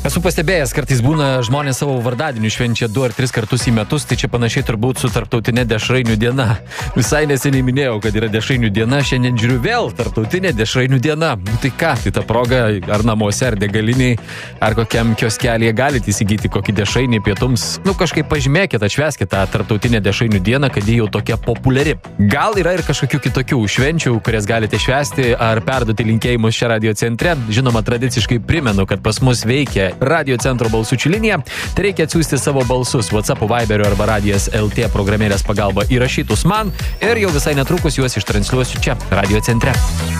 Esu pastebėjęs, kartais būna žmonės savo vardadienį švenčia 2 ar 3 kartus į metus, tai čia panašiai turbūt su tarptautinė dešrainių diena. Visai neseniai minėjau, kad yra dešrainių diena, šiandien žiūriu vėl tarptautinė dešrainių diena. Tai ką, tai ta proga ar namuose, ar degaliniai, ar kokiam kioskelėje galite įsigyti kokį dešrainį pietums. Kažkaip pažymėkit, atšvęskit tą tarptautinę dešrainių dieną, kad ji jau tokia populiari. Gal yra ir kažkokių kitokių švenčių, kurias galite švęsti ar perduoti linkėjimus čia radio centre. Žinoma, tradiciškai primenu, kad pas mus veikia Radio centro balsučių linija, tai reikia atsiųsti savo balsus WhatsApp, Viberio arba Radijas LT programėlės pagalba įrašytus man ir jau visai netrukus juos ištransliuosiu čia, Radio centre.